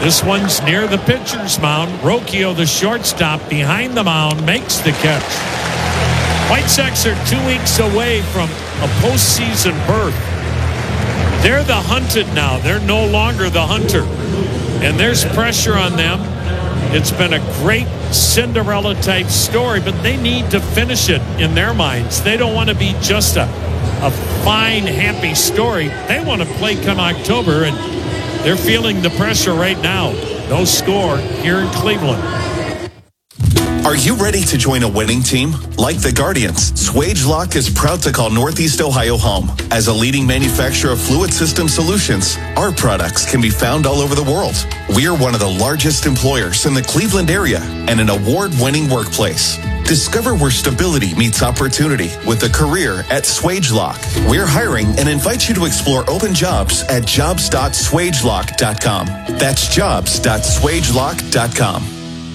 This one's near the pitcher's mound. Rocchio, the shortstop, behind the mound, makes the catch. White Sox are 2 weeks away from a postseason berth. They're the hunted now. They're no longer the hunter. And there's pressure on them. It's been a great Cinderella-type story, but they need to finish it in their minds. They don't want to be just a fine, happy story. They want to play come October, and they're feeling the pressure right now. No score here in Cleveland. Are you ready to join a winning team? Like the Guardians, SwageLock is proud to call Northeast Ohio home. As a leading manufacturer of fluid system solutions, our products can be found all over the world. We are one of the largest employers in the Cleveland area and an award-winning workplace. Discover where stability meets opportunity with a career at SwageLock. We're hiring and invite you to explore open jobs at jobs.swagelock.com. That's jobs.swagelock.com.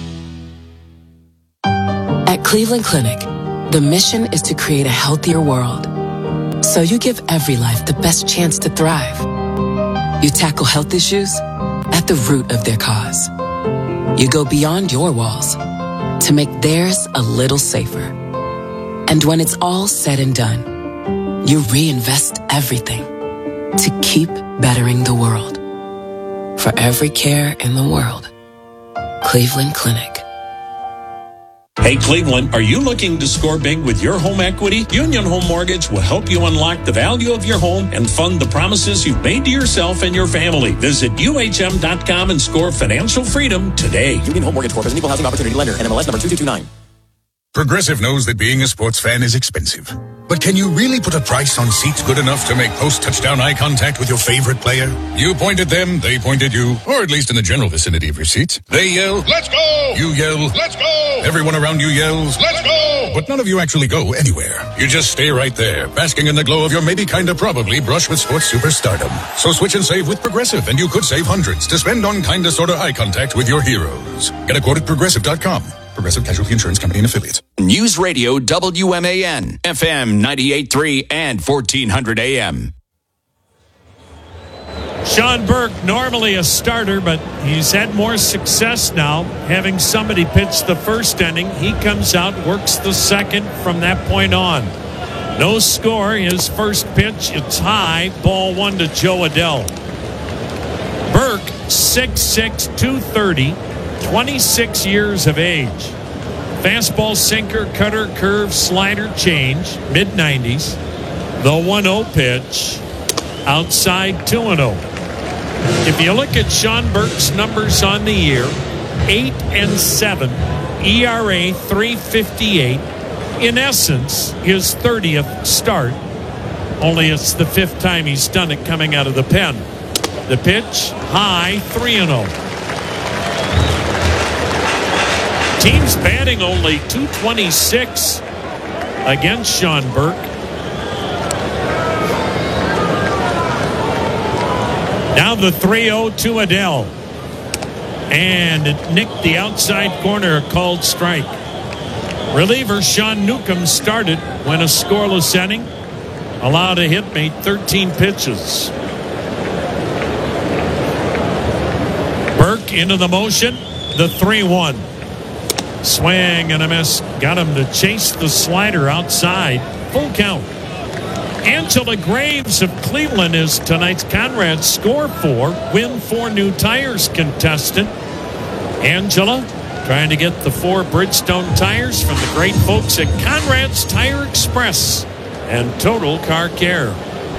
At Cleveland Clinic, the mission is to create a healthier world. So you give every life the best chance to thrive. You tackle health issues at the root of their cause. You go beyond your walls to make theirs a little safer. And when it's all said and done, you reinvest everything to keep bettering the world. For every care in the world, Cleveland Clinic. Hey, Cleveland, are you looking to score big with your home equity? Union Home Mortgage will help you unlock the value of your home and fund the promises you've made to yourself and your family. Visit UHM.com and score financial freedom today. Union Home Mortgage Corp is an equal housing opportunity lender. NMLS number 2229. Progressive knows that being a sports fan is expensive. But can you really put a price on seats good enough to make post-touchdown eye contact with your favorite player? You point at them, they point at you, or at least in the general vicinity of your seats. They yell, "Let's go!" You yell, "Let's go!" Everyone around you yells, "Let's go!" But none of you actually go anywhere. You just stay right there, basking in the glow of your maybe kinda probably brush with sports superstardom. So switch and save with Progressive, and you could save hundreds to spend on kinda sorta eye contact with your heroes. Get a quote at Progressive.com. Progressive Casualty Insurance Company and Affiliates. News Radio WMAN, FM 98.3 and 1400 AM. Sean Burke, normally a starter, but he's had more success now having somebody pitch the first inning. He comes out, works the second from that point on. No score. His first pitch, it's high. Ball one to Joe Adell. Burke, 6'6", 230. 26 years of age. Fastball, sinker, cutter, curve, slider, change, mid-90s. The 1-0 pitch, outside 2-0. If you look at Sean Burke's numbers on the year, 8-7, ERA 3.58. In essence, his 30th start. Only it's the 5th time he's done it coming out of the pen. The pitch, high, 3-0. Team's batting only .226 against Sean Burke. Now the 3-0 to Adell. And it nicked the outside corner, a called strike. Reliever Sean Newcomb started when a scoreless inning. Allowed a hit, made 13 pitches. Burke into the motion, the 3-1. Swing and a miss. Got him to chase the slider outside. Full count. Angela Graves of Cleveland is tonight's Conrad Score 4. Win 4 new tires contestant. Angela trying to get the 4 Bridgestone tires from the great folks at Conrad's Tire Express and Total Car Care.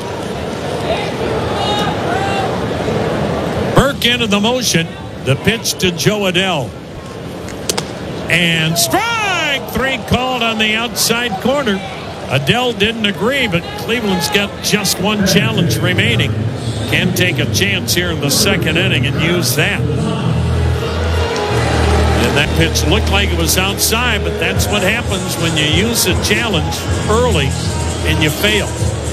Burke into the motion. The pitch to Joe Adell. And strike 3 called on the outside corner. Adell didn't agree, but Cleveland's got just one challenge remaining. Can take a chance here in the second inning and use that. And that pitch looked like it was outside, but that's what happens when you use a challenge early and you fail.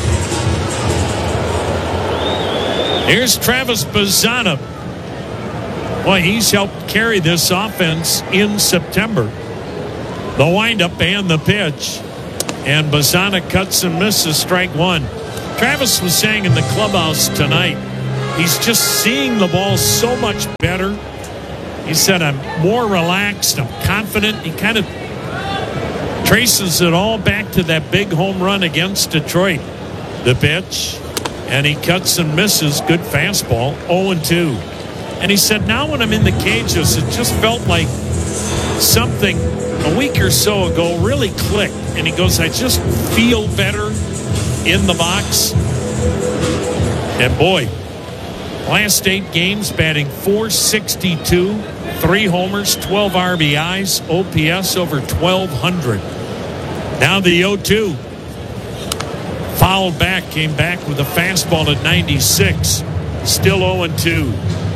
Here's Travis Bazzana. Boy, he's helped carry this offense in September. The windup and the pitch. And Bazzana cuts and misses strike 1. Travis was saying in the clubhouse tonight, he's just seeing the ball so much better. He said, I'm more relaxed, I'm confident. He kind of traces it all back to that big home run against Detroit. The pitch, and he cuts and misses. Good fastball, 0-2. And he said, now when I'm in the cages, it just felt like something a week or so ago really clicked. And he goes, I just feel better in the box. And boy, last 8 games, batting .462, 3 homers, 12 RBIs, OPS over 1,200. Now the 0-2. Fouled back, came back with a fastball at 96. Still 0-2.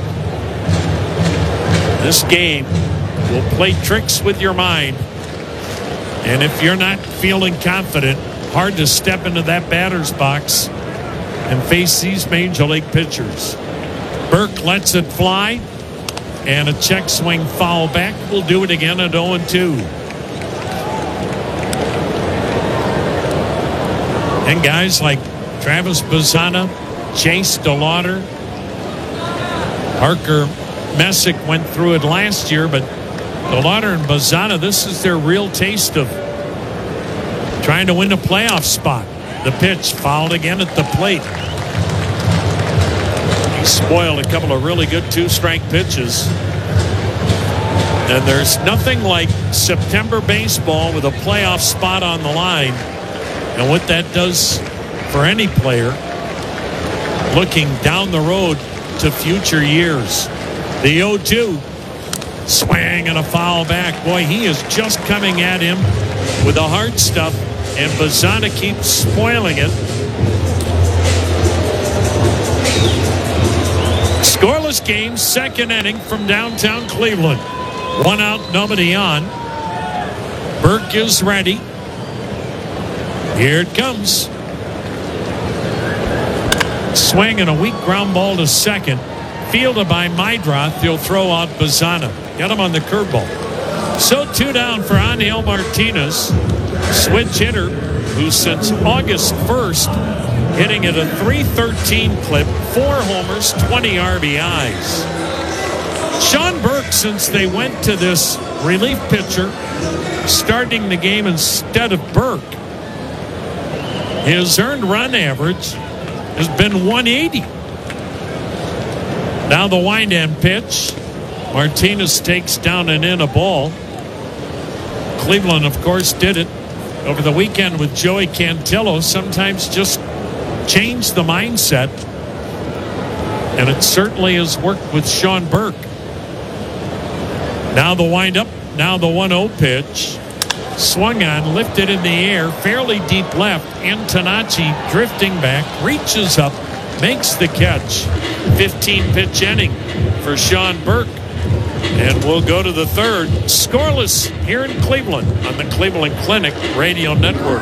This game will play tricks with your mind. And if you're not feeling confident, hard to step into that batter's box and face these Major League pitchers. Burke lets it fly. And a check swing foul back. We'll do it again at 0-2. And guys like Travis Bazzana, Chase DeLauder, Parker Messick went through it last year, but DeLauder and Bazzana, this is their real taste of trying to win a playoff spot. The pitch fouled again at the plate. He spoiled a couple of really good 2-strike pitches. And there's nothing like September baseball with a playoff spot on the line. And what that does for any player looking down the road to future years. The 0-2. Swing and a foul back. Boy, he is just coming at him with the hard stuff. And Bazzana keeps spoiling it. Scoreless game, second inning from downtown Cleveland. 1 out, nobody on. Burke is ready. Here it comes. Swing and a weak ground ball to second. Fielded by Meidroth. He'll throw out Bazzana. Got him on the curveball. So 2 down for Angel Martinez. Switch hitter who since August 1st hitting at a .313 clip, 4 homers, 20 RBIs. Sean Burke, since they went to this relief pitcher starting the game instead of Burke, his earned run average has been 180. Now the wind-end pitch. Martinez takes down and in a ball. Cleveland, of course, did it over the weekend with Joey Cantillo. Sometimes just change the mindset. And it certainly has worked with Sean Burke. Now the wind-up. Now the 1-0 pitch. Swung on, lifted in the air, fairly deep left. Antonacci drifting back, reaches up, makes the catch. 15-pitch inning for Sean Burke. And we'll go to the third. Scoreless here in Cleveland on the Cleveland Clinic Radio Network.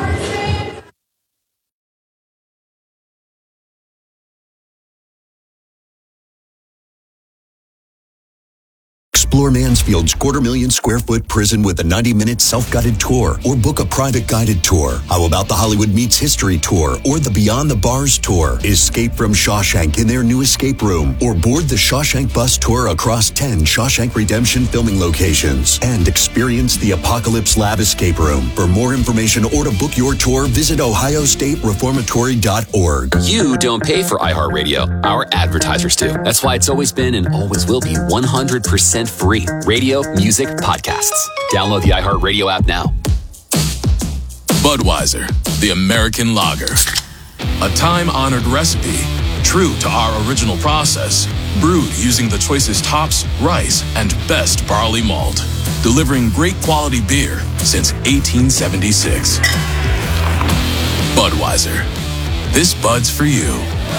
Explore Mansfield's 250,000 square foot prison with a 90-minute self-guided tour, or book a private guided tour. How about the Hollywood Meets History tour or the Beyond the Bars tour? Escape from Shawshank in their new escape room, or board the Shawshank bus tour across 10 Shawshank Redemption filming locations and experience the Apocalypse Lab escape room. For more information or to book your tour, visit ohiostatereformatory.org. You don't pay for iHeartRadio. Our advertisers do. That's why it's always been and always will be 100% free. Radio, music, podcasts. Download the iHeartRadio app now. Budweiser, the American lager. A time-honored recipe, true to our original process, brewed using the choicest hops, rice, and best barley malt, delivering great quality beer since 1876. Budweiser. This Bud's for you.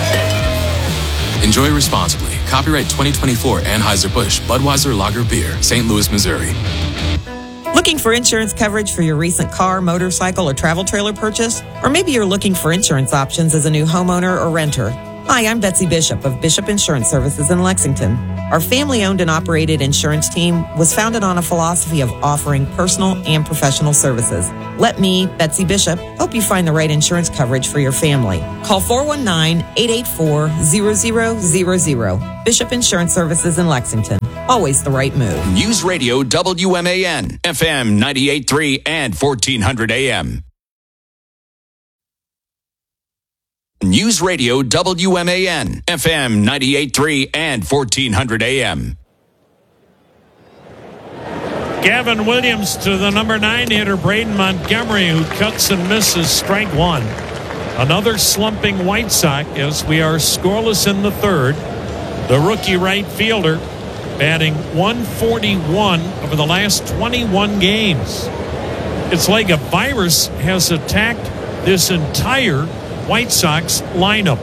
Enjoy responsibly. Copyright 2024 Anheuser-Busch Budweiser Lager Beer, St. Louis, Missouri. Looking for insurance coverage for your recent car, motorcycle, or travel trailer purchase? Or maybe you're looking for insurance options as a new homeowner or renter. Hi, I'm Betsy Bishop of Bishop Insurance Services in Lexington. Our family-owned and operated insurance team was founded on a philosophy of offering personal and professional services. Let me, Betsy Bishop, help you find the right insurance coverage for your family. Call 419-884-0000. Bishop Insurance Services in Lexington. Always the right move. News Radio WMAN, FM 98.3 and 1400 AM. News Radio WMAN, FM 98.3 and 1400 AM. Gavin Williams to the number 9 hitter, Braden Montgomery, who cuts and misses, strike one. Another slumping White Sox as we are scoreless in the third. The rookie right fielder batting .141 over the last 21 games. It's like a virus has attacked this entire White Sox lineup.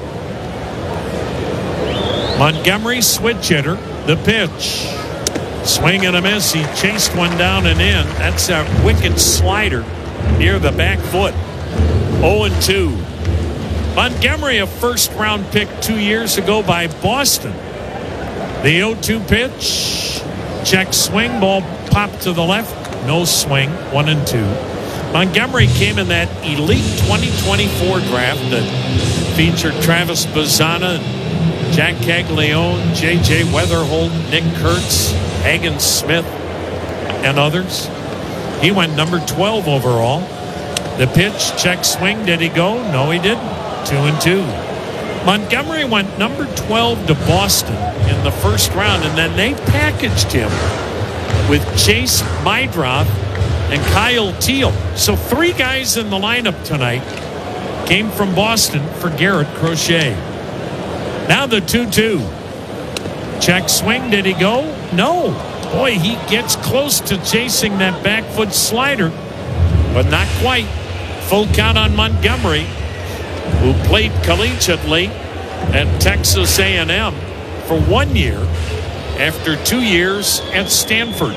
Montgomery, switch hitter. The pitch. Swing and a miss. He chased one down and in. That's a wicked slider near the back foot. 0-2. Montgomery, a first-round pick 2 years ago by Boston. The 0-2 pitch. Check swing. Ball popped to the left. No swing. 1-2. Montgomery came in that elite 2024 draft that featured Travis Bazzana, Jack Caglione, J.J. Weatherholt, Nick Kurtz, Hagen Smith, and others. He went number 12 overall. The pitch, check swing. Did he go? No, he didn't. 2-2. Montgomery went number 12 to Boston in the first round, and then they packaged him with Chase Meidroth and Kyle Teal. So 3 guys in the lineup tonight came from Boston for Garrett Crochet. Now the 2-2. Check swing. Did he go? No. Boy, he gets close to chasing that back foot slider, but not quite. Full count on Montgomery, who played collegiately at Texas A&M for 1 year after 2 years at Stanford.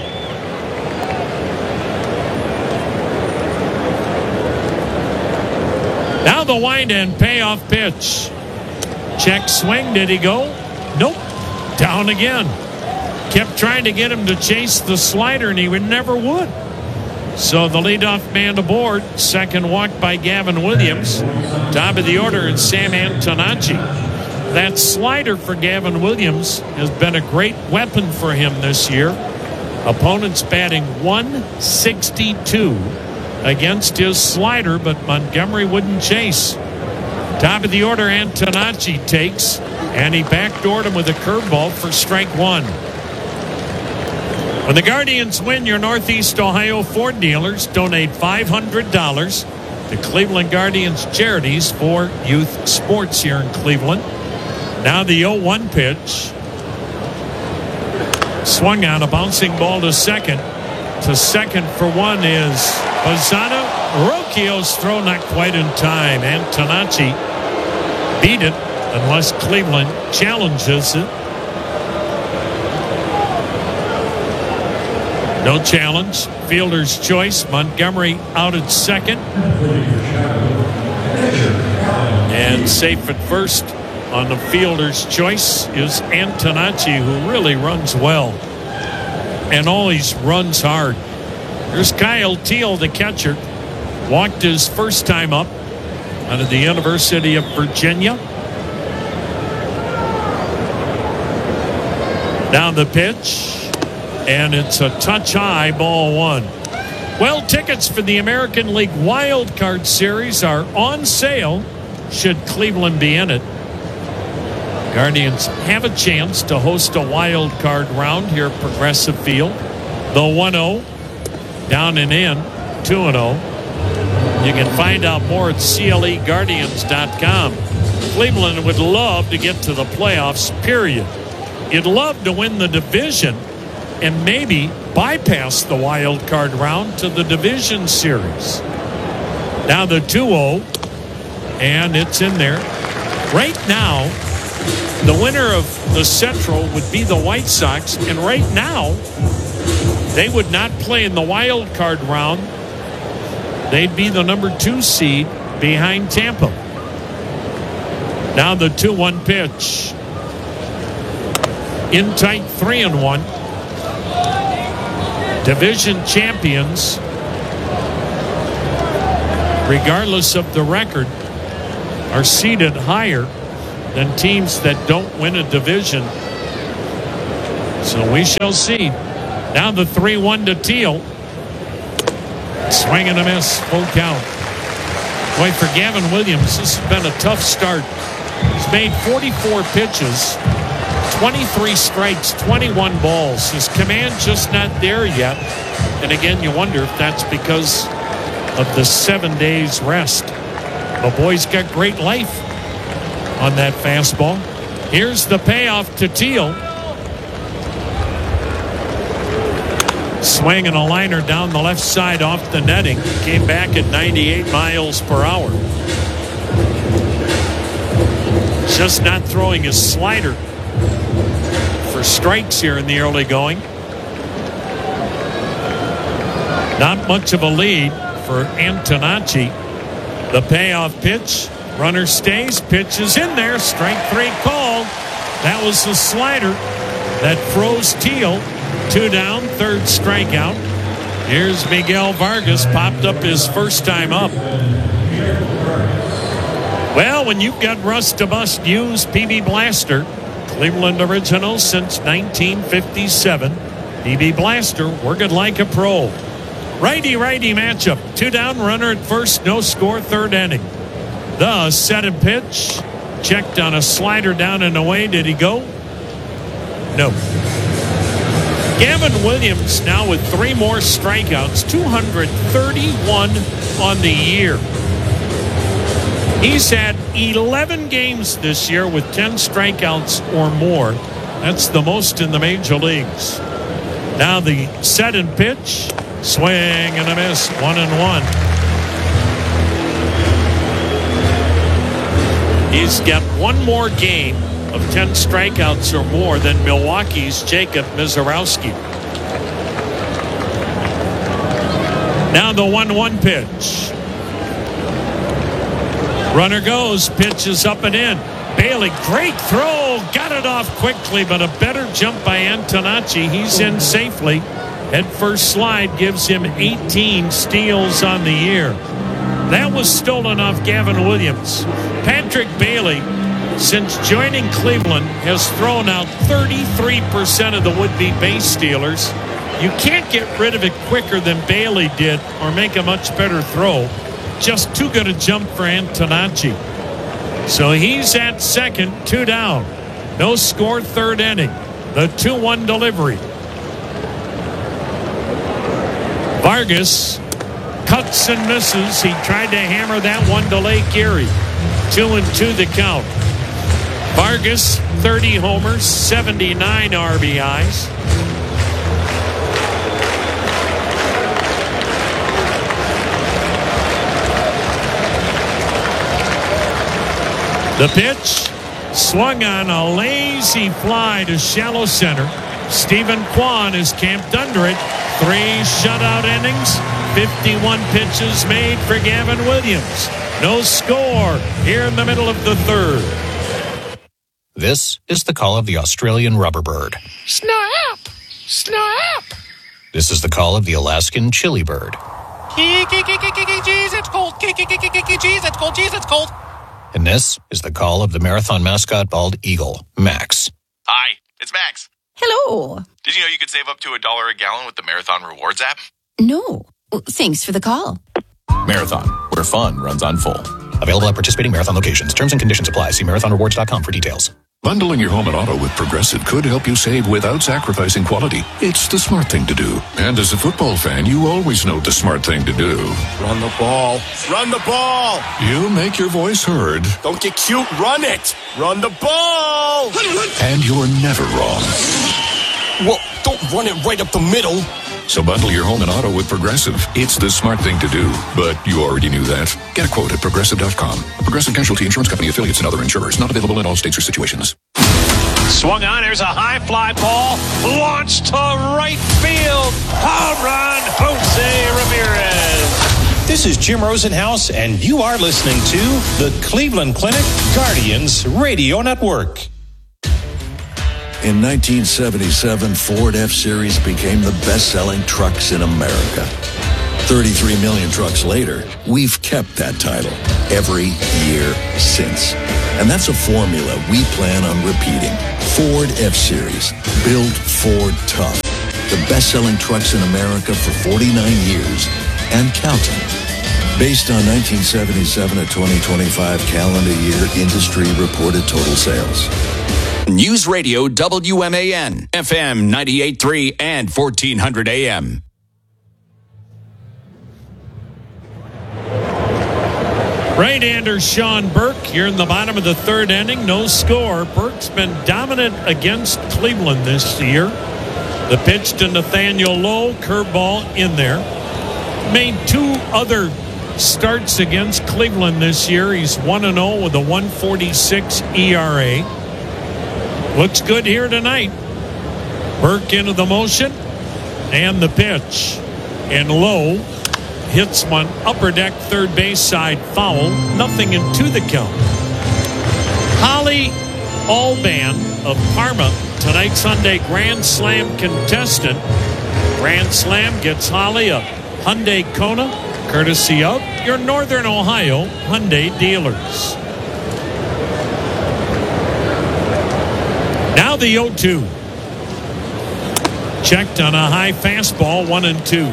Now the wind and payoff pitch. Check swing. Did he go? Nope. Down again. Kept trying to get him to chase the slider, and he never would. So the leadoff man aboard. Second walk by Gavin Williams. Top of the order is Sam Antonacci. That slider for Gavin Williams has been a great weapon for him this year. Opponents batting .162 against his slider, but Montgomery wouldn't chase. Top of the order, Antonacci takes, and he backdoored him with a curveball for strike one. When the Guardians win, your Northeast Ohio Ford dealers donate $500 to Cleveland Guardians charities for youth sports here in Cleveland. Now the 0-1 pitch. Swung on, a bouncing ball to second. To second for one is Bazzana. Rocchio's throw not quite in time. Antonacci beat it unless Cleveland challenges it. No challenge. Fielder's choice. Montgomery out at second. And safe at first on the fielder's choice is Antonacci, who really runs well and always runs hard. There's Kyle Teal, the catcher. Walked his first time up out of the University of Virginia. Down the pitch. And it's a touch high, ball one. Well, tickets for the American League Wild Card Series are on sale should Cleveland be in it. Guardians have a chance to host a wild card round here at Progressive Field. The 1-0, down and in, 2-0. You can find out more at CLEGuardians.com. Cleveland would love to get to the playoffs, period. You'd love to win the division and maybe bypass the wild card round to the division series. Now the 2-0, and it's in there. Right now, the winner of the Central would be the White Sox, and right now, they would not play in the wild card round. They'd be the number 2 seed behind Tampa. Now the 2-1 pitch. In tight 3-1. Division champions, regardless of the record, are seated higher than teams that don't win a division. So we shall see. Now the 3-1 to Teal. Swing and a miss. Full count. Boy, for Gavin Williams, this has been a tough start. He's made 44 pitches, 23 strikes, 21 balls. His command just not there yet. And again, you wonder if that's because of the 7 days rest. The boy's got great life on that fastball. Here's the payoff to Teal. Swing and a liner down the left side off the netting. Came back at 98 miles per hour. Just not throwing his slider for strikes here in the early going. Not much of a lead for Antonacci. The payoff pitch. Runner stays. Pitch is in there. Strike 3 called. That was the slider that froze Teal. 2 down, 3rd strikeout. Here's Miguel Vargas, popped up his first time up. Well, when you've got Rust to Bust, use PB Blaster. Cleveland original since 1957. PB Blaster, working like a pro. Righty-righty matchup. 2 down, runner at first, no score, 3rd inning. The set and pitch. Checked on a slider down and away. Did he go? No. Gavin Williams now with 3 more strikeouts, 231 on the year. He's had 11 games this year with 10 strikeouts or more. That's the most in the major leagues. Now the set and pitch. Swing and a miss. 1-1. He's got 1 more game of 10 strikeouts or more than Milwaukee's Jacob Mizorowski. Now the 1-1 pitch. Runner goes, pitch is up and in. Bailey, great throw, got it off quickly, but a better jump by Antonacci. He's in safely. Head first slide gives him 18 steals on the year. That was stolen off Gavin Williams. Patrick Bailey, since joining Cleveland, has thrown out 33% of the would-be base stealers. You can't get rid of it quicker than Bailey did or make a much better throw. Just too good a jump for Antonacci. So he's at second, 2 down. No score, 3rd inning. The 2-1 delivery. Vargas cuts and misses. He tried to hammer that one to Lake Erie. 2-2 the count. Vargas, 30 homers, 79 RBIs. The pitch swung on a lazy fly to shallow center. Stephen Kwan is camped under it. 3 shutout innings, 51 pitches made for Gavin Williams. No score here in the middle of the 3rd. This is the call of the Australian rubber bird. Snap! Snap! This is the call of the Alaskan chili bird. Jeez, it's cold. Jeez, it's cold. Jeez, it's cold. And this is the call of the marathon mascot bald eagle, Max. Hi, it's Max. Hello. Did you know you could save up to $1 a gallon with the Marathon Rewards app? No. Thanks for the call. Marathon, where fun runs on full. Available at participating Marathon locations. Terms and conditions apply. See marathonrewards.com for details. Bundling your home and auto with Progressive could help you save without sacrificing quality. It's the smart thing to do. And as a football fan, you always know the smart thing to do. Run the ball. Run the ball. You make your voice heard. Don't get cute. Run it. Run the ball. And you're never wrong. Well, don't run it right up the middle. So bundle your home and auto with Progressive. It's the smart thing to do. But you already knew that. Get a quote at Progressive.com. A Progressive Casualty Insurance Company, affiliates, and other insurers. Not available in all states or situations. Swung on. There's a high fly ball. Launched to right field. Home run, Jose Ramirez. This is Jim Rosenhaus, and you are listening to the Cleveland Clinic Guardians Radio Network. In 1977, Ford F-Series became the best-selling trucks in America. 33 million trucks later, we've kept that title every year since. And that's a formula we plan on repeating. Ford F-Series, built Ford tough. The best-selling trucks in America for 49 years and counting. Based on 1977 to 2025 calendar year industry reported total sales. News Radio WMAN, FM 98.3 and 1400 AM. Right-hander Sean Burke here in the bottom of the third inning. No score. Burke's been dominant against Cleveland this year. The pitch to Nathaniel Lowe, curveball in there. Made two other starts against Cleveland this year. He's 1-0 with a 1.46 ERA. Looks good here tonight. Burke into the motion and the pitch. And Lowe hits one upper deck third base side foul. 0-2 the count. Holly Alban of Parma, tonight's Sunday Grand Slam contestant. Grand Slam gets Holly a Hyundai Kona, courtesy of your Northern Ohio Hyundai dealers. Now the 0-2. Checked on a high fastball, 1-2.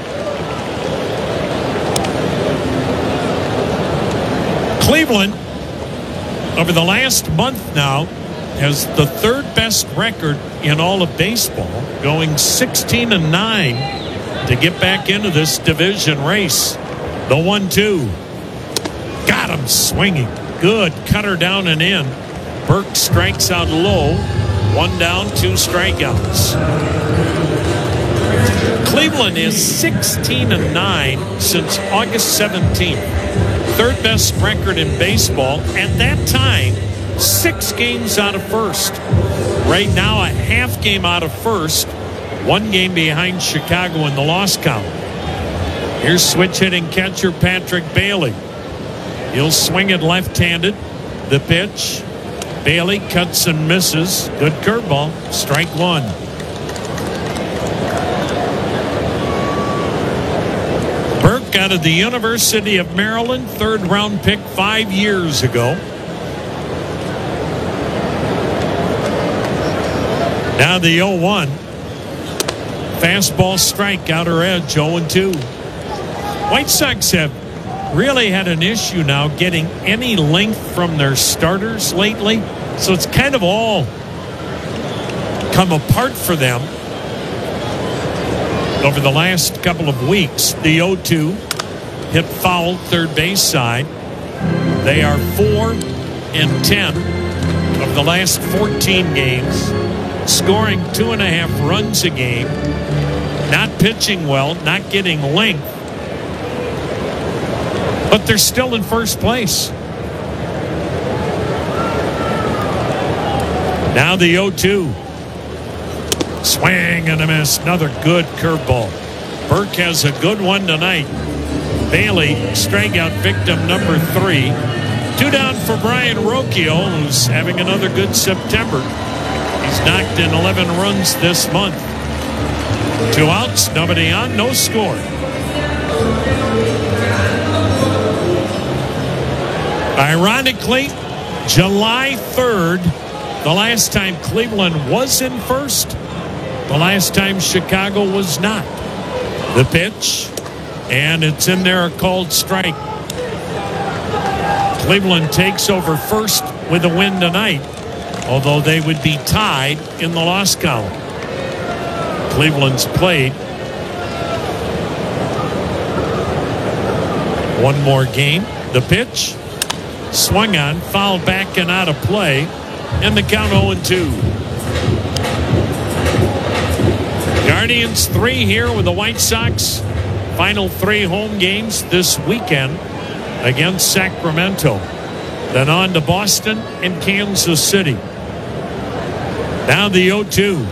Cleveland, over the last month now, has the third best record in all of baseball, going 16-9 to get back into this division race. The 1-2. Got him swinging. Good cutter down and in. Burke strikes out Lowe. 1 down, 2 strikeouts. Cleveland is 16-9 since August 17th. Third best record in baseball. At that time, 6 games out of first. Right now, a half game out of first. 1 game behind Chicago in the loss column. Here's switch hitting catcher Patrick Bailey. He'll swing it left-handed. The pitch. Bailey cuts and misses. Good curveball. Strike 1. Burke out of the University of Maryland, 3rd round pick 5 years ago. Now the 0-1. Fastball strike, outer edge, 0-2. White Sox have really had an issue now getting any length from their starters lately. So it's kind of all come apart for them over the last couple of weeks. The 0-2 hit foul, third base side. They are 4-10 of the last 14 games, scoring 2.5 runs a game, not pitching well, not getting length, but they're still in first place. Now the 0-2. Swing and a miss. Another good curveball. Burke has a good one tonight. Bailey, strikeout victim number 3. 2 down for Brian Rocchio, who's having another good September. He's knocked in 11 runs this month. 2 outs, nobody on, no score. Ironically, July 3rd, the last time Cleveland was in first, the last time Chicago was not. The pitch, and it's in there, a called strike. Cleveland takes over first with a win tonight, although they would be tied in the loss column. Cleveland's played 1 more game. The pitch, swung on, fouled back and out of play, and the count 0-2. Guardians 3 here with the White Sox. Final 3 home games this weekend against Sacramento. Then on to Boston and Kansas City. Now the 0-2.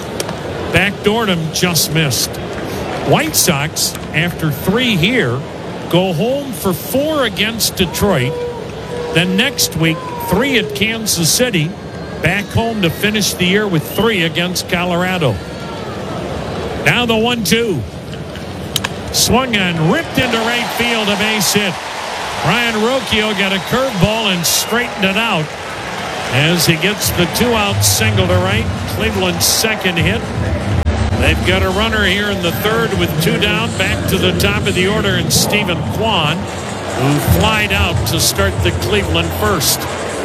Backdoored him, just missed. White Sox, after 3 here, go home for 4 against Detroit. Then next week, 3 at Kansas City. Back home to finish the year with 3 against Colorado. Now the 1-2. Swung and ripped into right field, a base hit. Ryan Rocchio got a curveball and straightened it out as he gets the 2-out single to right. Cleveland's second hit. They've got a runner here in the third with 2 down. Back to the top of the order, and Stephen Kwan, who flied out to start the Cleveland first.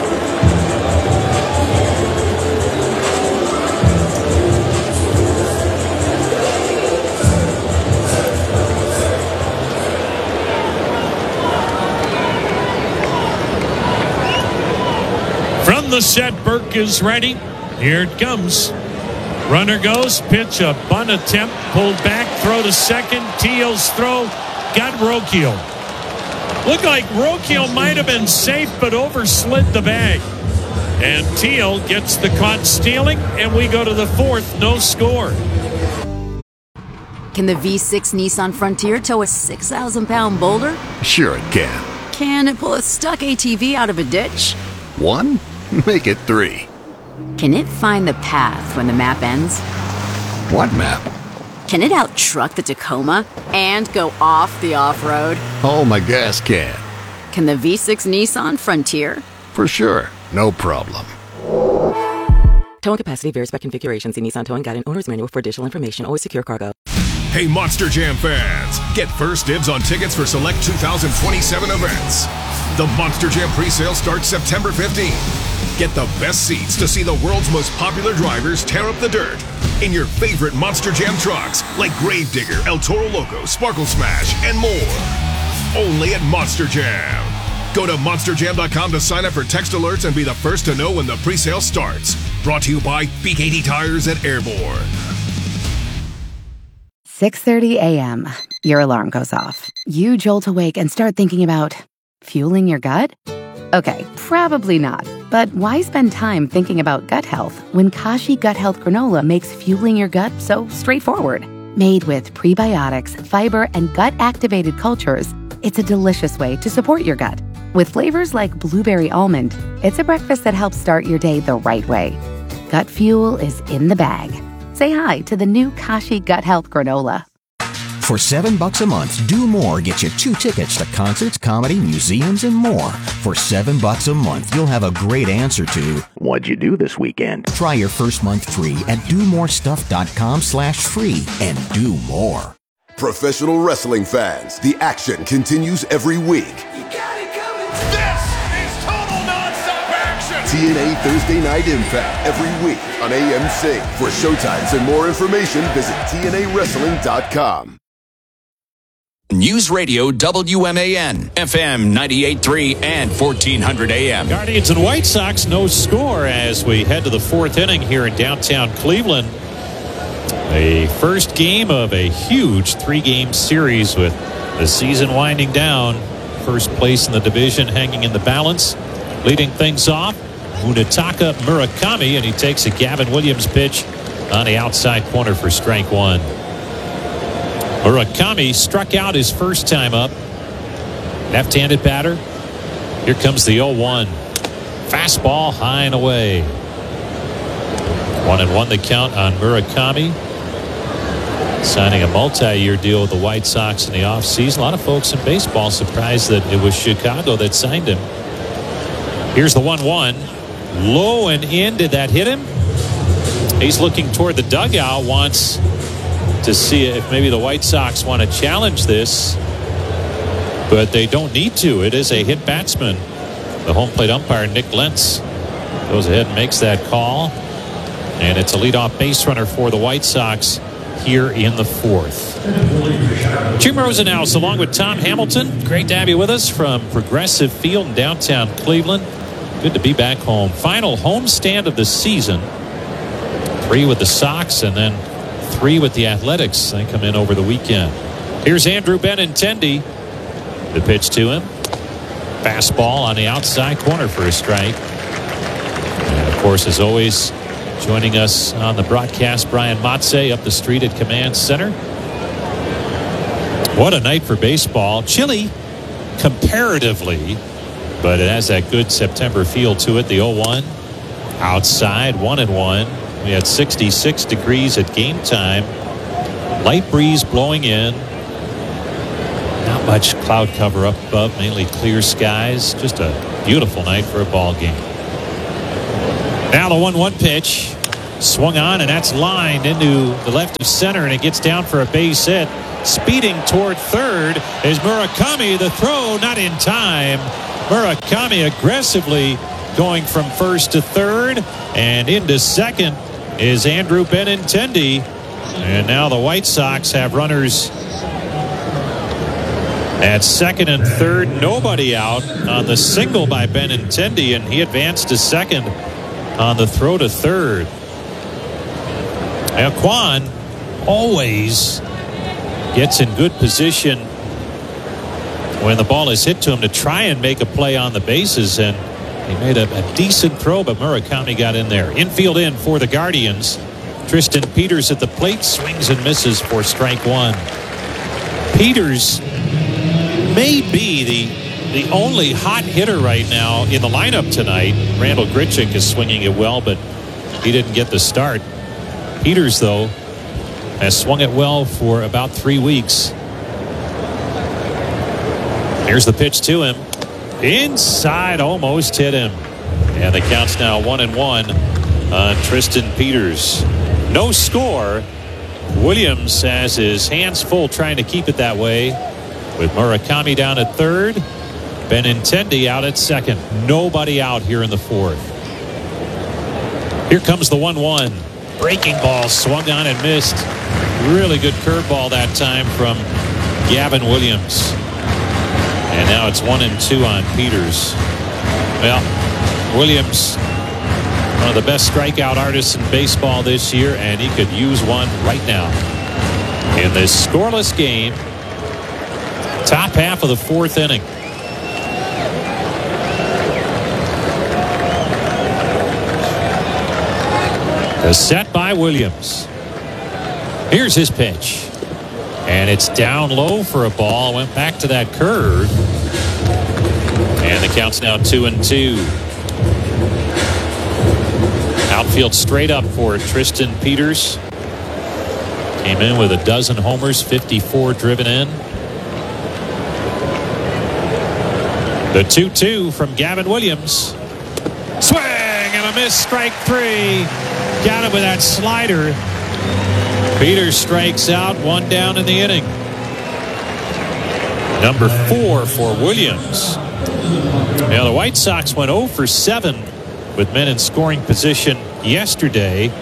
From the set, Burke is ready. Here it comes. Runner goes, pitch, a bunt attempt, pulled back, throw to second. Teal's throw got Rocchio. Looked like Rocchio might have been safe, but overslid the bag. And Teal gets the caught stealing, and we go to the fourth, no score. Can the V6 Nissan Frontier tow a 6,000-pound boulder? Sure it can. Can it pull a stuck ATV out of a ditch? 1? Make it 3. Can it find the path when the map ends? What map? Can it out-truck the Tacoma and go off the off-road? Oh, my gas can. Can the V6 Nissan Frontier? For sure. No problem. Towing capacity varies by configuration. See Nissan Towing Guide and Owner's Manual for additional information. Always secure cargo. Hey, Monster Jam fans! Get first dibs on tickets for select 2027 events. The Monster Jam presale starts September 15th. Get the best seats to see the world's most popular drivers tear up the dirt in your favorite Monster Jam trucks like Gravedigger, El Toro Loco, Sparkle Smash, and more. Only at Monster Jam. Go to monsterjam.com to sign up for text alerts and be the first to know when the presale starts. Brought to you by Peak 80 Tires at Airborne. 6:30 a.m. Your alarm goes off. You jolt awake and start thinking about fueling your gut? Okay, probably not. But why spend time thinking about gut health when Kashi Gut Health Granola makes fueling your gut so straightforward? Made with prebiotics, fiber, and gut-activated cultures, it's a delicious way to support your gut. With flavors like blueberry almond, it's a breakfast that helps start your day the right way. Gut fuel is in the bag. Say hi to the new Kashi Gut Health Granola. For $7 a month, Do More gets you 2 tickets to concerts, comedy, museums, and more. For $7 a month, you'll have a great answer to what'd you do this weekend? Try your first month free at domorestuff.com/free and do more. Professional wrestling fans, the action continues every week. This is total non-stop action! TNA Thursday Night Impact every week on AMC. For showtimes and more information, visit TNAWrestling.com. News Radio WMAN, FM 98.3 and 1400 AM. Guardians and White Sox, no score as we head to the fourth inning here in downtown Cleveland. A first game of a huge 3-game series with the season winding down. First place in the division hanging in the balance. Leading things off, Munetaka Murakami, and he takes a Gavin Williams pitch on the outside corner for strike 1. Murakami struck out his first time up. Left-handed batter. Here comes the 0-1. Fastball high and away. 1-1 the count on Murakami. Signing a multi-year deal with the White Sox in the offseason. A lot of folks in baseball surprised that it was Chicago that signed him. Here's the 1-1. Low and in. Did that hit him? He's looking toward the dugout. Wants to see if maybe the White Sox want to challenge this, but they don't need to. It is a hit batsman. The home plate umpire, Nick Lentz, goes ahead and makes that call, and it's a leadoff base runner for the White Sox here in the fourth. Jim Rosenhaus along with Tom Hamilton. Great to have you with us from Progressive Field in downtown Cleveland. Good to be back home. Final homestand of the season. 3 with the Sox and then 3 with the Athletics. They come in over the weekend. Here's Andrew Benintendi. The pitch to him. Fastball on the outside corner for a strike. And of course, as always, joining us on the broadcast, Brian Matze up the street at Command Center. What a night for baseball. Chilly comparatively, but it has that good September feel to it. The 0-1 outside, 1-1. We had 66 degrees at game time. Light breeze blowing in. Not much cloud cover up above, mainly clear skies. Just a beautiful night for a ball game. Now the 1-1 pitch. Swung on, and that's lined into the left of center, and it gets down for a base hit. Speeding toward third is Murakami. The throw not in time. Murakami aggressively going from first to third, and into second is Andrew Benintendi. And now the White Sox have runners at second and third. Nobody out on the single by Benintendi, and he advanced to second on the throw to third. Now Kwan always gets in good position when the ball is hit to him to try and make a play on the bases, and he made a decent throw, but Murakami got in there. Infield in for the Guardians. Tristan Peters at the plate, swings and misses for strike one. Peters may be the only hot hitter right now in the lineup tonight. Randall Grichuk is swinging it well, but he didn't get the start. Peters, though, has swung it well for about 3 weeks. Here's the pitch to him. Inside, almost hit him. And the count's now 1-1 on Tristan Peters. No score. Williams has his hands full trying to keep it that way, with Murakami down at third. Benintendi out at second. Nobody out here in the fourth. Here comes the 1-1. Breaking ball swung on and missed. Really good curveball that time from Gavin Williams. And now it's 1-2 on Peters. Well, Williams, one of the best strikeout artists in baseball this year, and he could use one right now. In this scoreless game, top half of the fourth inning. The set by Williams. Here's his pitch. And it's down low for a ball. Went back to that curve. And the count's now 2-2. Outfield straight up for Tristan Peters. Came in with a dozen homers, 54 driven in. The 2-2 from Gavin Williams. Swing and a miss, strike three. Got him with that slider. Peters strikes out, one down in the inning. Number 4 for Williams. Now the White Sox went 0 for 7 with men in scoring position yesterday.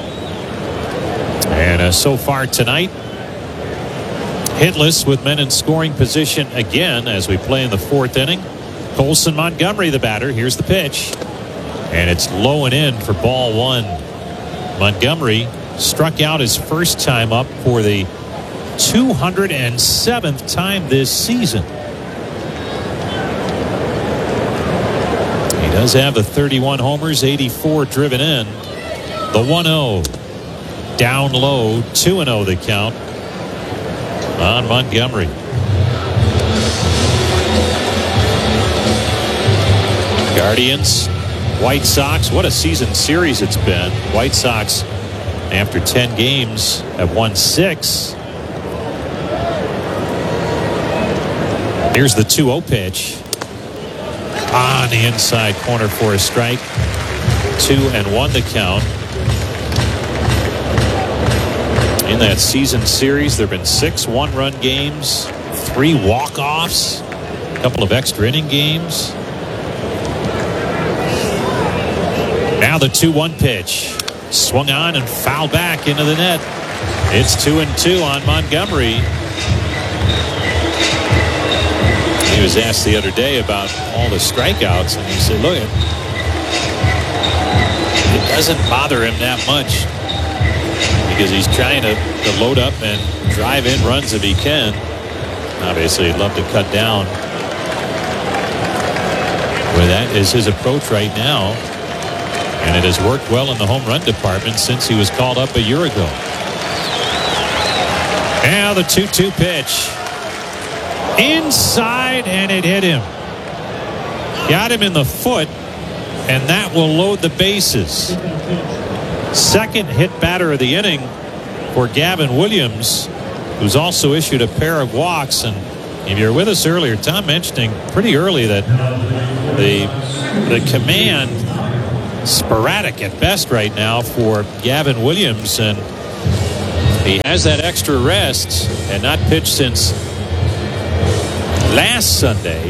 And so far tonight, hitless with men in scoring position again as we play in the fourth inning. Colson Montgomery, the batter. Here's the pitch. And it's low and in for ball one. Montgomery struck out his first time up for the 207th time this season. He does have the 31 homers, 84 driven in. The 1-0 down low, 2-0 the count on Montgomery. Guardians, White Sox, what a season series it's been. White Sox, after 10 games, have won 6. Here's the 2-0 pitch. On the inside corner for a strike. 2-1 the count. In that season series, there have been 6 one-run games, 3 walk-offs, a couple of extra inning games. Now the 2-1 pitch. Swung on and fouled back into the net. It's 2-2 on Montgomery. He was asked the other day about all the strikeouts, and he said, look, it doesn't bother him that much because he's trying to load up and drive in runs if he can. Obviously, he'd love to cut down. Well, that is his approach right now. And it has worked well in the home run department since he was called up a year ago. Now the 2-2 pitch. Inside, and it hit him. Got him in the foot, and that will load the bases. Second hit batter of the inning for Gavin Williams, who's also issued a pair of walks. And if you're with us earlier, Tom mentioning pretty early that the command sporadic at best right now for Gavin Williams, and he has that extra rest and not pitched since last Sunday.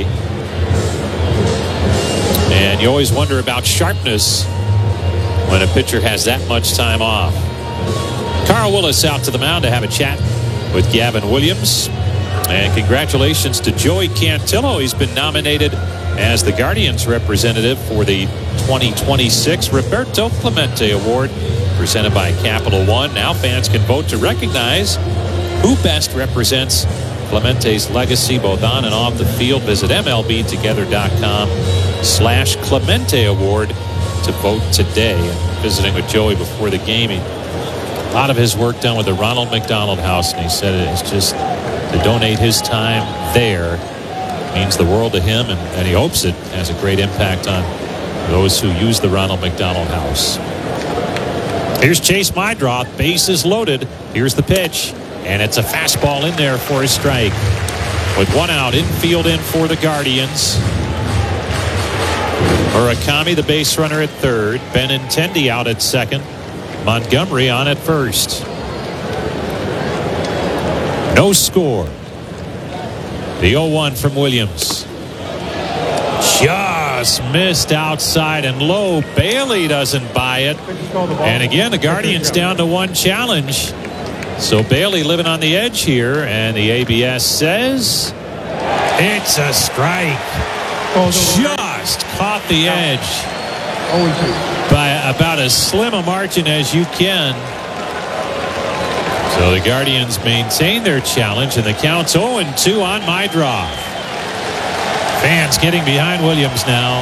And you always wonder about sharpness when a pitcher has that much time off. Carl Willis out to the mound to have a chat with Gavin Williams. And congratulations to Joey Cantillo. He's been nominated as the Guardians representative for the 2026 Roberto Clemente Award presented by Capital One. Now fans can vote to recognize who best represents Clemente's legacy both on and off the field. Visit MLBtogether.com/Clemente Award to vote today. Visiting with Joey before the game, a lot of his work done with the Ronald McDonald House, and he said it's just to donate his time there means the world to him, and he hopes it has a great impact on those who use the Ronald McDonald House. Here's Chase Meidroth, bases loaded. Here's the pitch, and it's a fastball in there for a strike. With one out, infield in for the Guardians. Murakami, the base runner, at third. Benintendi out at second. Montgomery on at first. No score. The 0-1 from Williams. Just missed outside and low. Bailey doesn't buy it. And again, the Guardians down to one challenge. So Bailey living on the edge here, and the ABS says it's a strike. Just caught the edge by about as slim a margin as you can. So the Guardians maintain their challenge, and the count's 0-2 on Meidroth. Fans getting behind Williams now.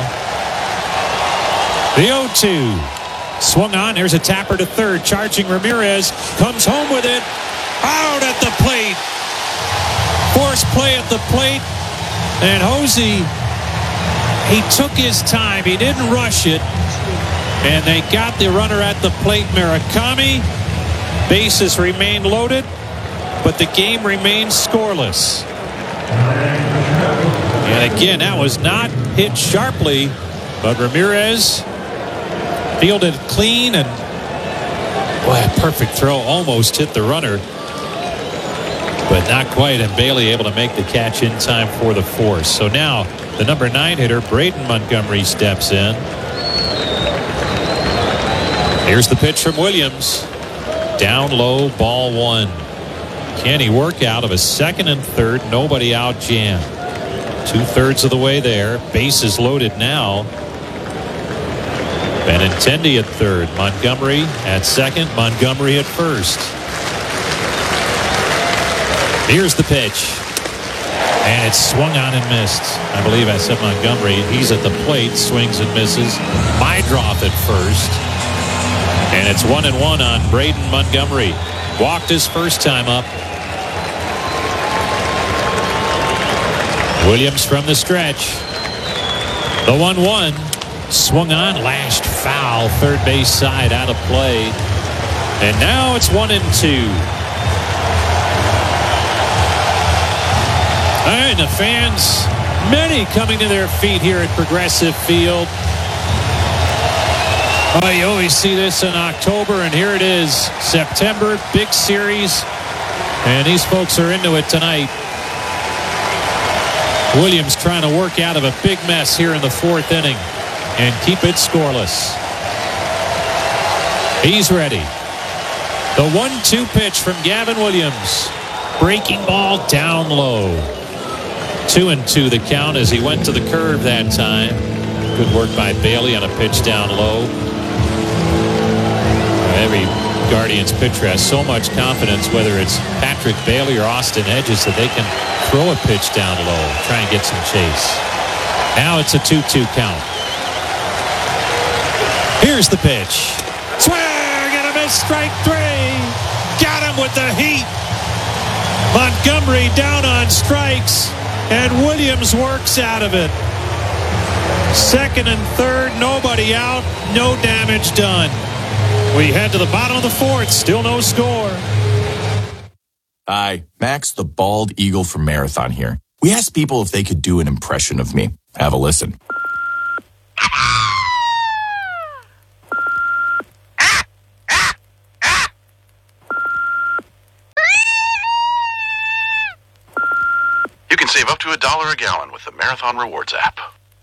The 0-2. Swung on. There's a tapper to third. Charging Ramirez. Comes home with it. Out at the plate. Force play at the plate. And Hosey, he took his time. He didn't rush it. And they got the runner at the plate, Murakami. Bases remain loaded, but the game remains scoreless. And again, that was not hit sharply, but Ramirez fielded clean, and boy, a perfect throw, almost hit the runner, but not quite, and Bailey able to make the catch in time for the force. So now the number 9 hitter, Braden Montgomery, steps in. Here's the pitch from Williams. Down low, ball 1. Can he work out of a second and third? Nobody out jam. 2/3 of the way there. Bases loaded now. Benintendi at third. Montgomery at second. Montgomery at first. Here's the pitch. And it's swung on and missed. I believe I said Montgomery. He's at the plate. Swings and misses. Meidroth at first. And it's 1-1 on Braden Montgomery. Walked his first time up. Williams from the stretch. The 1-1. Swung on, lashed foul. Third base side out of play. And now it's 1-2. All right, the fans, many coming to their feet here at Progressive Field. Oh, you always see this in October, and here it is, September, big series, and these folks are into it tonight. Williams trying to work out of a big mess here in the 4th inning and keep it scoreless. He's ready. The 1-2 pitch from Gavin Williams. Breaking ball down low. 2-2 the count as he went to the curve that time. Good work by Bailey on a pitch down low. Every Guardians pitcher has so much confidence, whether it's Patrick Bailey or Austin Hedges, that they can throw a pitch down low, try and get some chase. Now it's a 2-2 count. Here's the pitch. Swing and a miss, strike 3. Got him with the heat. Montgomery down on strikes. And Williams works out of it. Second and third, nobody out, no damage done. We head to the bottom of the fourth, still no score. Hi, Max the Bald Eagle from Marathon here. We asked people if they could do an impression of me. Have a listen. You can save up to $1 a gallon with the Marathon Rewards app.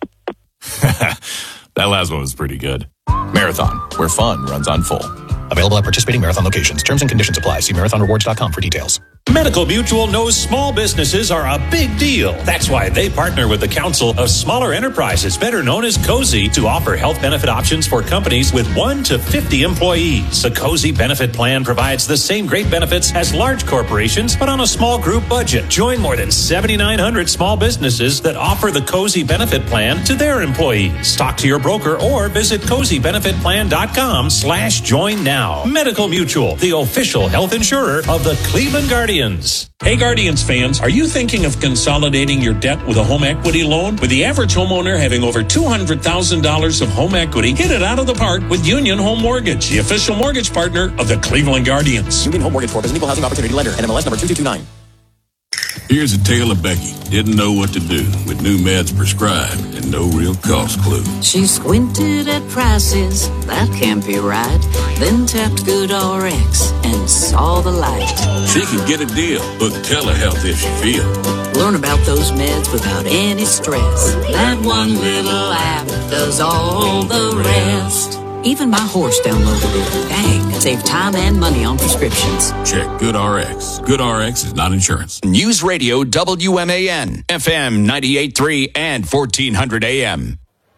That last one was pretty good. Marathon, where fun runs on full. Available at participating Marathon locations. Terms and conditions apply. See marathonrewards.com for details. Medical Mutual knows small businesses are a big deal. That's why they partner with the Council of Smaller Enterprises, better known as COSI, to offer health benefit options for companies with 1 to 50 employees. The COSI benefit plan provides the same great benefits as large corporations, but on a small group budget. Join more than 7,900 small businesses that offer the COSI benefit plan to their employees. Talk to your broker or visit COSIbenefitplan.com/join now. Medical Mutual, the official health insurer of the Cleveland Guardians. Hey Guardians fans, are you thinking of consolidating your debt with a home equity loan? With the average homeowner having over $200,000 of home equity, hit it out of the park with Union Home Mortgage, the official mortgage partner of the Cleveland Guardians. Union Home Mortgage Corp is an equal housing opportunity lender. NMLS number 2229. Here's a tale of Becky. Didn't know what to do with new meds prescribed and no real cost clue. She squinted at prices, that can't be right. Then tapped GoodRx and saw the light. She can get a deal, book telehealth if she feels. Learn about those meds without any stress. That one little app does all the rest. Even my horse downloaded it. Dang, save time and money on prescriptions. Check GoodRx. GoodRx is not insurance. News Radio WMAN, FM 98.3 and 1400 AM.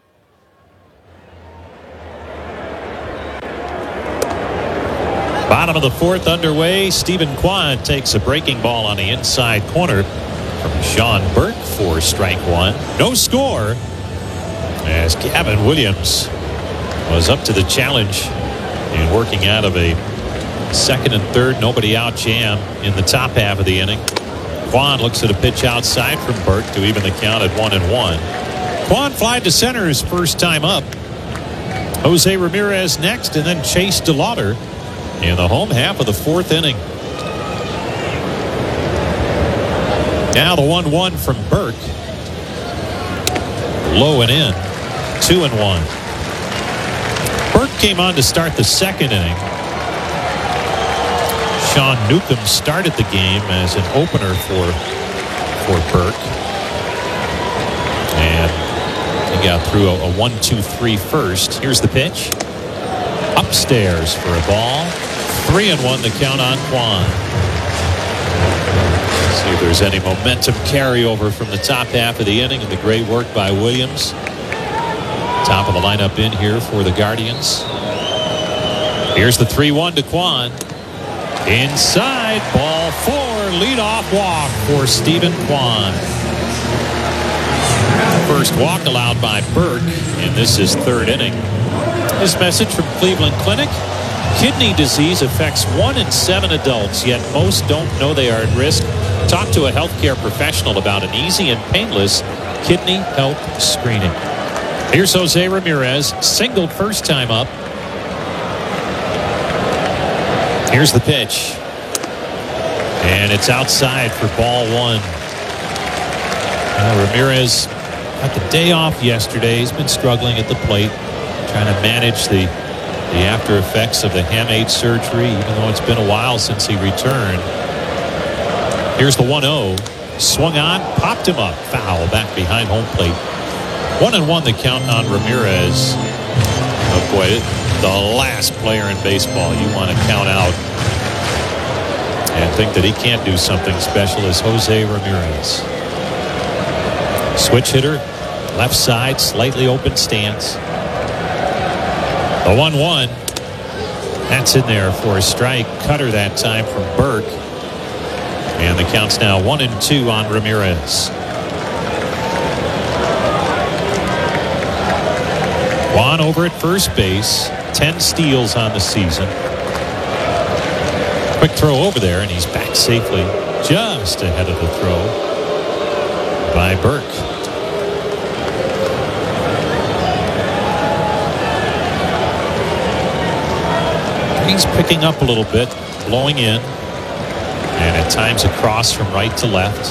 Bottom of the fourth underway. Stephen Kwan takes a breaking ball on the inside corner from Sean Burke for strike one. No score as Gavin Williams was up to the challenge and working out of a second and third nobody out jam in the top half of the inning. Kwan looks at a pitch outside from Burke to even the count at 1-1. Kwan flied to center his first time up. Jose Ramirez next, and then Chase DeLauder in the home half of the fourth inning. Now the 1-1 from Burke. Low and in. 2-1. Burke came on to start the second inning. Sean Newcomb started the game as an opener for Burke. And he got through a 1-2-3 first. Here's the pitch. Upstairs for a ball. 3-1 the count on Kwan. See if there's any momentum carryover from the top half of the inning and the great work by Williams. Top of the lineup in here for the Guardians. Here's the 3-1 to Kwan. Inside, ball four, leadoff walk for Stephen Kwan. First walk allowed by Burke, and this is third inning. This message from Cleveland Clinic. Kidney disease affects 1 in 7 adults, yet most don't know they are at risk. Talk to a healthcare professional about an easy and painless kidney health screening. Here's Jose Ramirez, singled first time up. Here's the pitch. And it's outside for ball one. Ramirez got the day off yesterday. He's been struggling at the plate, trying to manage the after effects of the hamate surgery, even though it's been a while since he returned. Here's the 1-0. Swung on, popped him up. Foul back behind home plate. 1-1 the count on Ramirez. Oh boy, the last player in baseball you want to count out and think that he can't do something special is Jose Ramirez. Switch hitter, left side, slightly open stance. The 1-1. That's in there for a strike. Cutter that time from Burke. And the count's now 1-2 on Ramirez. Juan over at first base. 10 steals on the season. Quick throw over there, and he's back safely just ahead of the throw. by Burke. He's picking up a little bit, blowing in, and at times across from right to left.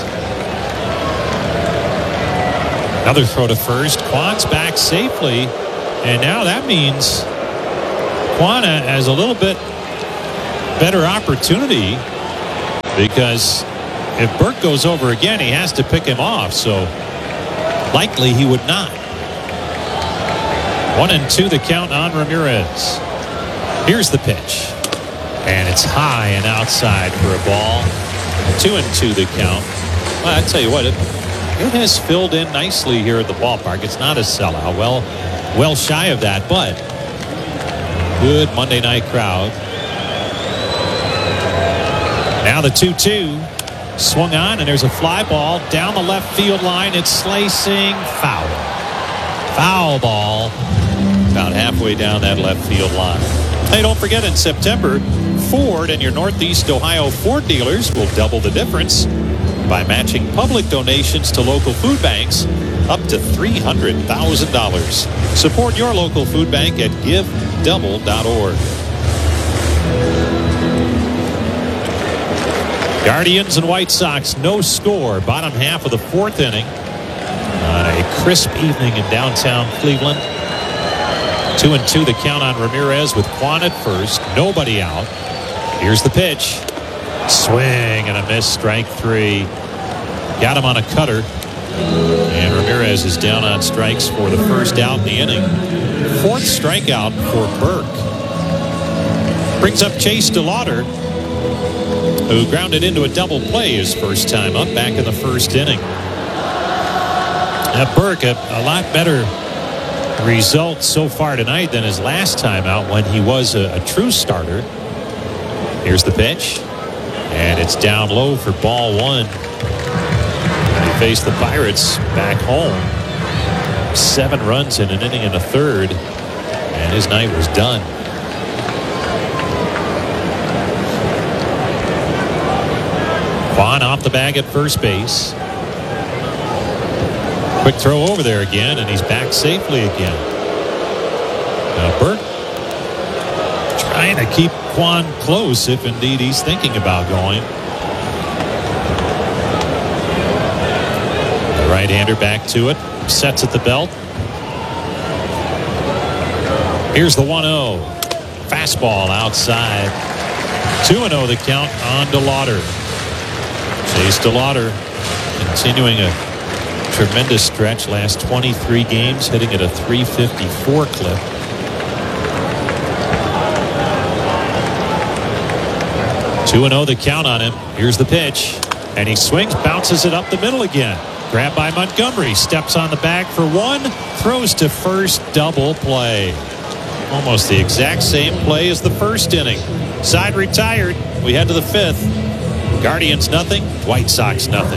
Another throw to first. Quan's back safely, and now that means Quanah has a little bit better opportunity, because if Burke goes over again, he has to pick him off, so likely he would not. 1-2 the count on Ramirez. Here's the pitch, and it's high and outside for a ball. 2-2 the count. Well, I tell you what, it has filled in nicely here at the ballpark. It's not a sellout. Well shy of that, but good Monday night crowd. Now the 2-2 swung on, and there's a fly ball down the left field line. It's slicing foul. Foul ball about halfway down that left field line. Hey, don't forget, in September, Ford and your Northeast Ohio Ford dealers will double the difference by matching public donations to local food banks up to $300,000. Support your local food bank at givedouble.org. Guardians and White Sox, no score, bottom half of the fourth inning on a crisp evening in downtown Cleveland. 2-2 the count on Ramirez with Quan at first, nobody out. Here's the pitch. Swing and a miss, strike three. Got him on a cutter, and Ramirez is down on strikes for the first out in the inning. Fourth strikeout for Burke. Brings up Chase DeLauder, who grounded into a double play his first time up back in the first inning. Now Burke, a lot better result so far tonight than his last time out when he was a true starter. Here's the pitch, and it's down low for ball one. And he faced the Pirates back home. 7 runs in an inning and a third, and his night was done. Quan off the bag at first base. Quick throw over there again, and he's back safely again. Now Burke trying to keep Quan close if indeed he's thinking about going. The right-hander back to it, sets at the belt. Here's the 1-0. Fastball outside. 2-0 the count on DeLauder. Chase DeLauder continuing a tremendous stretch, last 23 games, hitting at a .354 clip. Two 2-0 the count on him. Here's the pitch, and he swings, bounces it up the middle again. Grabbed by Montgomery, steps on the bag for one, throws to first, double play. Almost the exact same play as the first inning. Side retired. We head to the fifth. Guardians nothing, White Sox nothing.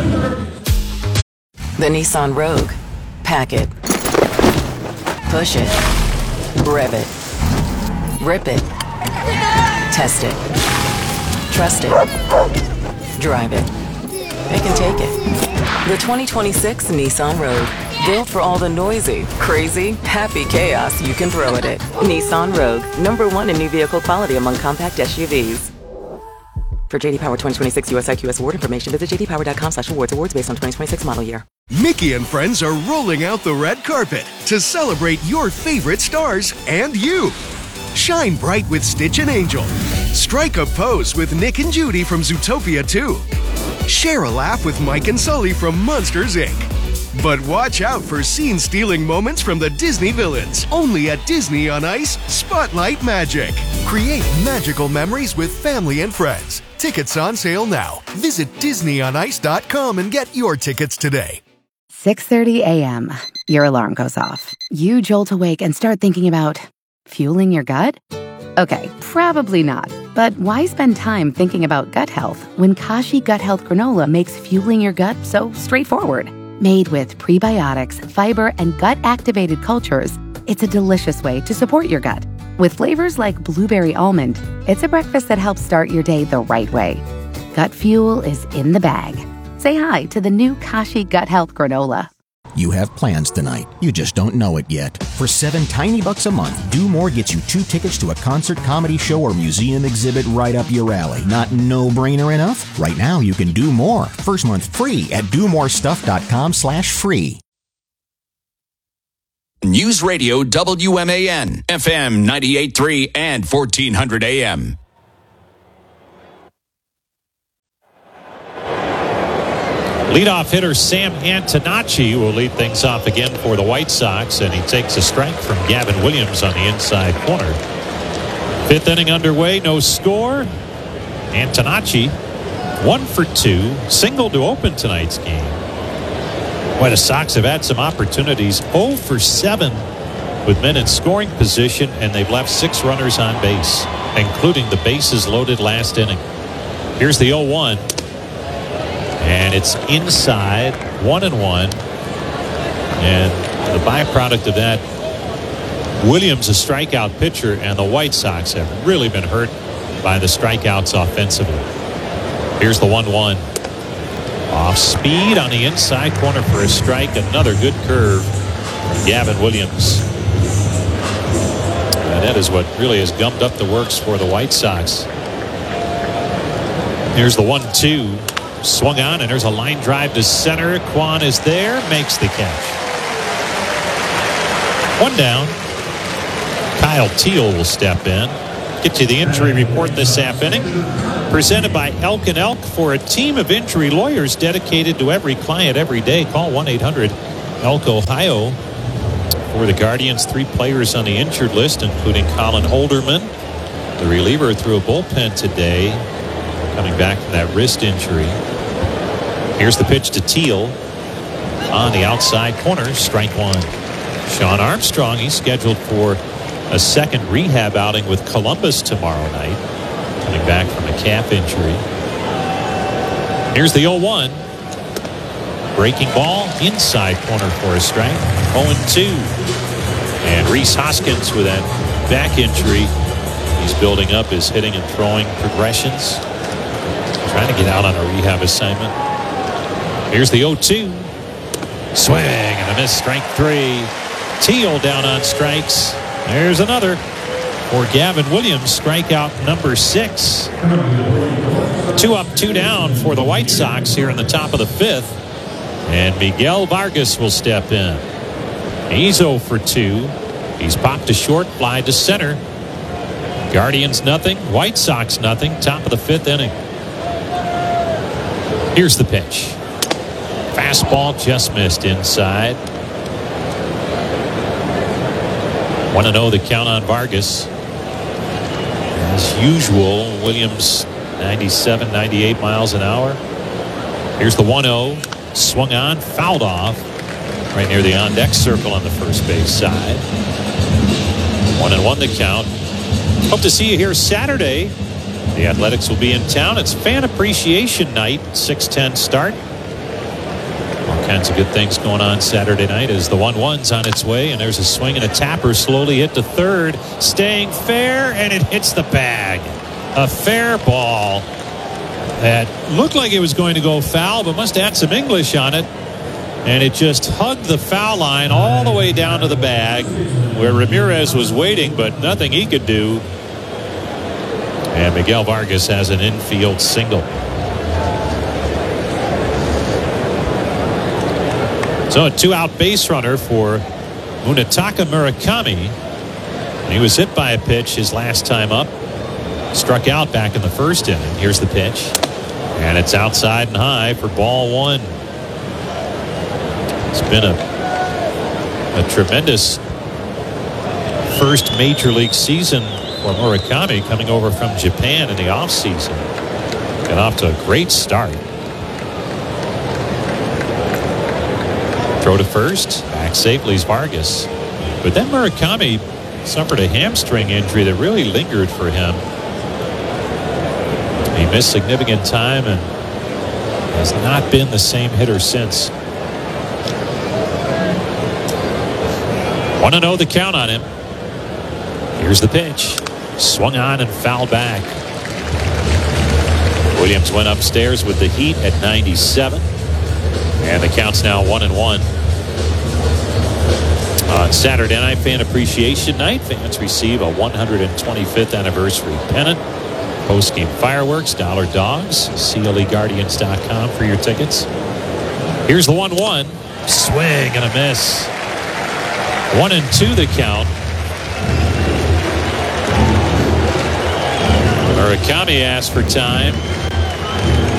The Nissan Rogue. Pack it. Push it. Rev it. Rip it. Test it. Trust it. Drive it. They can take it. The 2026 Nissan Rogue. Built for all the noisy, crazy, happy chaos you can throw at it. Nissan Rogue. #1 in new vehicle quality among compact SUVs. For JD Power 2026 US IQS award information, visit jdpower.com/awards. Awards based on 2026 model year. Mickey and friends are rolling out the red carpet to celebrate your favorite stars and you. Shine bright with Stitch and Angel. Strike a pose with Nick and Judy from Zootopia 2. Share a laugh with Mike and Sully from Monsters, Inc. But watch out for scene-stealing moments from the Disney villains. Only at Disney on Ice, Spotlight Magic. Create magical memories with family and friends. Tickets on sale now. Visit DisneyOnIce.com and get your tickets today. 6:30 a.m. Your alarm goes off. You jolt awake and start thinking about fueling your gut? Okay, probably not. But why spend time thinking about gut health when Kashi Gut Health Granola makes fueling your gut so straightforward? Made with prebiotics, fiber, and gut-activated cultures, it's a delicious way to support your gut. With flavors like blueberry almond, it's a breakfast that helps start your day the right way. Gut fuel is in the bag. say hi to the new Kashi Gut Health Granola. You have plans tonight. You just don't know it yet. For $7 tiny bucks a month, Do More gets you 2 tickets to a concert, comedy show, or museum exhibit right up your alley. Not no-brainer enough? Right now, you can do more. First month free at domorestuff.com/free. News Radio WMAN, FM 98.3 and 1400 AM. Leadoff hitter Sam Antonacci will lead things off again for the White Sox, and he takes a strike from Gavin Williams on the inside corner. 5th inning underway, no score. Antonacci 1 for 2, single to open tonight's game. Boy, the Sox have had some opportunities. 0 for 7 with men in scoring position, and they've left 6 runners on base, including the bases loaded last inning. Here's the 0-1. And it's inside, 1-1. And the byproduct of that, Williams, a strikeout pitcher, and the White Sox have really been hurt by the strikeouts offensively. Here's the 1-1. Off speed on the inside corner for a strike. Another good curve from Gavin Williams. And that is what really has gummed up the works for the White Sox. Here's the 1-2. Swung on, and there's a line drive to center. Kwan is there, makes the catch. 1 down. Kyle Teel will step in. Get you the injury report this half inning. Presented by Elk & Elk. For a team of injury lawyers dedicated to every client every day, call 1-800-ELK-OHIO. For the Guardians, 3 players on the injured list, including Colin Holderman. The reliever threw a bullpen today, coming back from that wrist injury. Here's the pitch to Teel on the outside corner, strike 1. Sean Armstrong, he's scheduled for a second rehab outing with Columbus tomorrow night, coming back from a calf injury. Here's the 0-1. Breaking ball, inside corner for a strike. 0-2. And Rhys Hoskins with that back injury. He's building up his hitting and throwing progressions. Trying to get out on a rehab assignment. Here's the 0-2. Swing and a miss, strike 3. Teel down on strikes. There's another for Gavin Williams, strikeout number 6. 2 up, 2 down for the White Sox here in the top of the 5th. And Miguel Vargas will step in. He's 0 for 2. He's popped to short, fly to center. Guardians nothing, White Sox nothing, top of the 5th inning. Here's the pitch. Fastball just missed inside. 1-0 the count on Vargas. As usual, Williams 97, 98 miles an hour. Here's the 1-0. Swung on, fouled off. Right near the on-deck circle on the first base side. 1-1 the count. Hope to see you here Saturday. The Athletics will be in town. It's Fan Appreciation Night, 6:10 start. All kinds of good things going on Saturday night as the 1-1's on its way, and there's a swing and a tapper slowly hit to third, staying fair, and it hits the bag. A fair ball that looked like it was going to go foul, but must have had some English on it, and it just hugged the foul line all the way down to the bag where Ramirez was waiting, but nothing he could do. And Miguel Vargas has an infield single. So a 2-out base runner for Munetaka Murakami. He was hit by a pitch his last time up. Struck out back in the first inning. Here's the pitch. And it's outside and high for ball 1. It's been a tremendous first major league season for Murakami, coming over from Japan in the offseason. Got off to a great start. Throw to first. Back safely is Vargas. But then Murakami suffered a hamstring injury that really lingered for him. He missed significant time and has not been the same hitter since. 1-0 the count on him. Here's the pitch. Swung on and fouled back. Williams went upstairs with the heat at 97. And the count's now 1-1. On Saturday night, Fan Appreciation Night, fans receive a 125th anniversary pennant. Post-game fireworks, Dollar Dogs, CLEGuardians.com for your tickets. Here's the 1-1. Swing and a miss. 1-2 the count. Murakami asked for time.